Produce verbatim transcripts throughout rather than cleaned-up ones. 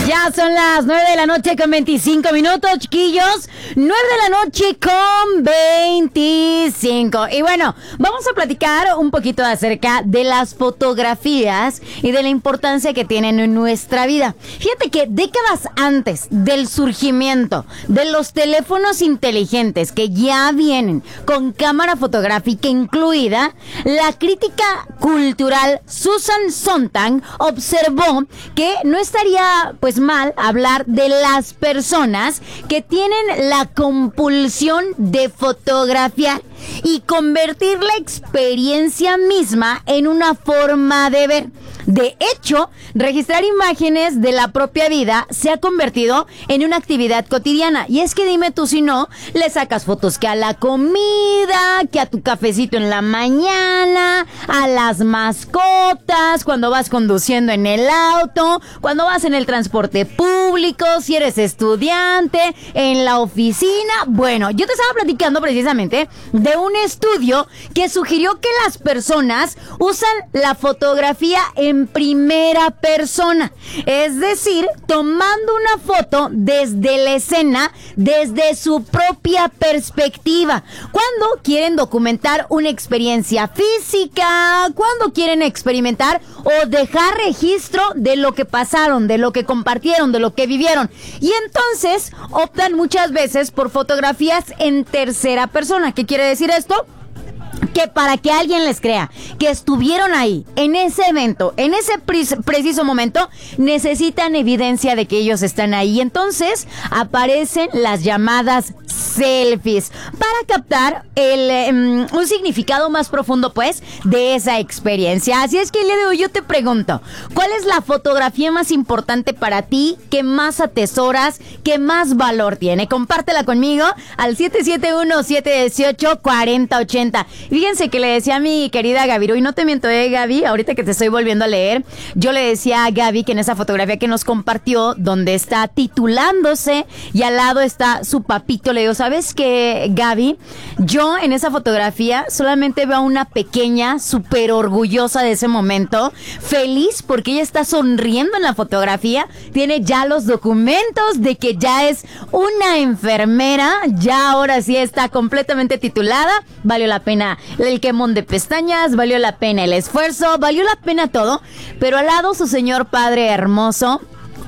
Ya son las nueve de la noche con veinticinco minutos, chiquillos. nueve de la noche con veinticinco. Y bueno, vamos a platicar un poquito acerca de las fotografías y de la importancia que tienen en nuestra vida. Fíjate que décadas antes del surgimiento de los teléfonos inteligentes que ya vienen con cámara fotográfica incluida, la crítica cultural Susan Sontag observó que no estaría pues mal hablar de las personas que tienen la compulsión de fotografiar y convertir la experiencia misma en una forma de ver. De hecho, registrar imágenes de la propia vida se ha convertido en una actividad cotidiana. Y es que dime tú si no, le sacas fotos que a la comida, que a tu cafecito en la mañana, a las mascotas, cuando vas conduciendo en el auto, cuando vas en el transporte público, si eres estudiante, en la oficina. Bueno, yo te estaba platicando precisamente de un estudio que sugirió que las personas usan la fotografía en primera persona, es decir, tomando una foto desde la escena, desde su propia perspectiva, cuando quieren documentar una experiencia física, cuando quieren experimentar o dejar registro de lo que pasaron, de lo que compartieron, de lo que vivieron, y entonces optan muchas veces por fotografías en tercera persona. ¿Qué quiere decir esto? Que para que alguien les crea que estuvieron ahí, en ese evento, en ese pre- preciso momento, necesitan evidencia de que ellos están ahí. Entonces aparecen las llamadas selfies para captar el, um, un significado más profundo, pues, de esa experiencia. Así es que el día de hoy yo te pregunto, ¿cuál es la fotografía más importante para ti, que más atesoras, que más valor tiene? Compártela conmigo al siete siete uno, siete uno ocho, cuatro cero ocho cero. Fíjense que le decía a mi querida Gaby, y no te miento, eh, Gaby, ahorita que te estoy volviendo a leer, yo le decía a Gaby que en esa fotografía que nos compartió, donde está titulándose y al lado está su papito, le digo, ¿sabes qué, Gaby? Yo en esa fotografía solamente veo a una pequeña, súper orgullosa de ese momento, feliz porque ella está sonriendo en la fotografía, tiene ya los documentos de que ya es una enfermera, ya ahora sí está completamente titulada, valió la pena el quemón de pestañas, valió la pena el esfuerzo, valió la pena todo, pero al lado su señor padre hermoso,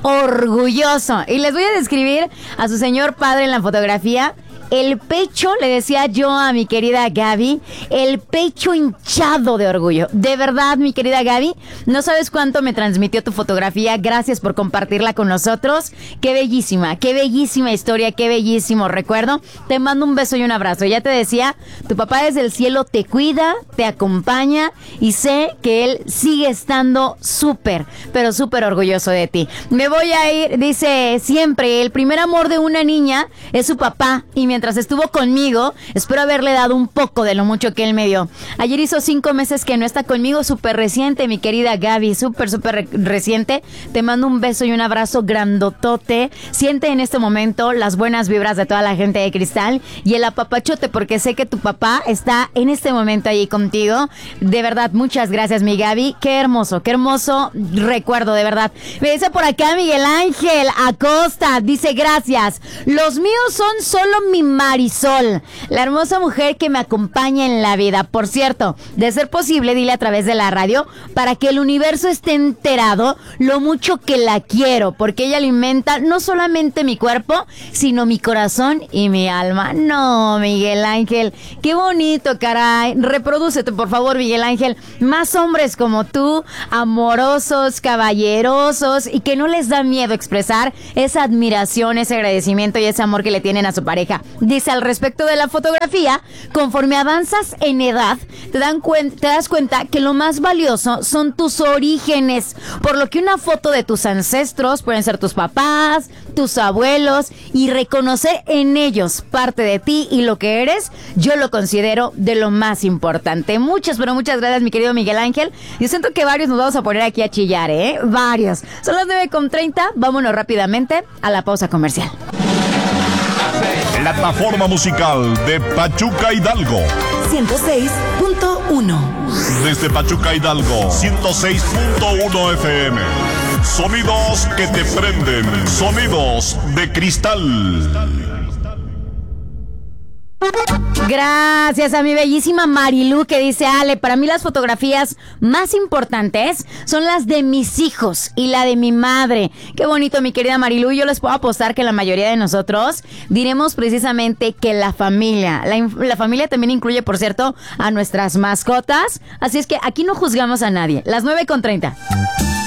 orgulloso. Y les voy a describir a su señor padre en la fotografía. El pecho, le decía yo a mi querida Gaby, el pecho hinchado de orgullo. De verdad, mi querida Gaby, no sabes cuánto me transmitió tu fotografía. Gracias por compartirla con nosotros. Qué bellísima, qué bellísima historia, qué bellísimo recuerdo. Te mando un beso y un abrazo. Ya te decía, tu papá desde el cielo te cuida, te acompaña y sé que él sigue estando súper, pero súper orgulloso de ti. Me voy a ir, dice siempre, el primer amor de una niña es su papá y mi mientras estuvo conmigo, espero haberle dado un poco de lo mucho que él me dio. Ayer hizo cinco meses que no está conmigo, súper reciente, mi querida Gaby, súper, súper re- reciente. Te mando un beso y un abrazo grandotote. Siente en este momento las buenas vibras de toda la gente de Cristal y el apapachote, porque sé que tu papá está en este momento ahí contigo. De verdad, muchas gracias, mi Gaby. Qué hermoso, qué hermoso recuerdo, de verdad. Me dice por acá Miguel Ángel Acosta, dice gracias. Los míos son solo mi Marisol, la hermosa mujer que me acompaña en la vida. Por cierto, de ser posible, dile a través de la radio para que el universo esté enterado lo mucho que la quiero, porque ella alimenta no solamente mi cuerpo, sino mi corazón y mi alma. No, Miguel Ángel, qué bonito, caray. Reprodúcete, por favor, Miguel Ángel. Más hombres como tú, amorosos, caballerosos y que no les da miedo expresar esa admiración, ese agradecimiento y ese amor que le tienen a su pareja. Dice al respecto de la fotografía, conforme avanzas en edad, te, dan cuen- te das cuenta que lo más valioso son tus orígenes, por lo que una foto de tus ancestros, pueden ser tus papás, tus abuelos, y reconocer en ellos parte de ti y lo que eres, yo lo considero de lo más importante. Muchas, pero muchas gracias, mi querido Miguel Ángel. Yo siento que varios nos vamos a poner aquí a chillar, ¿eh? Varios. Son las nueve con treinta, vámonos rápidamente a la pausa comercial. Plataforma musical de Pachuca Hidalgo. ciento seis punto uno. Desde Pachuca Hidalgo, ciento seis punto uno F M. Sonidos que te prenden. Sonidos de cristal. Gracias a mi bellísima Marilu que dice: Ale, para mí las fotografías más importantes son las de mis hijos y la de mi madre. Qué bonito, mi querida Marilu. Yo les puedo apostar que la mayoría de nosotros diremos precisamente que la familia, la, la familia también incluye, por cierto, a nuestras mascotas. Así es que aquí no juzgamos a nadie. Las nueve con treinta.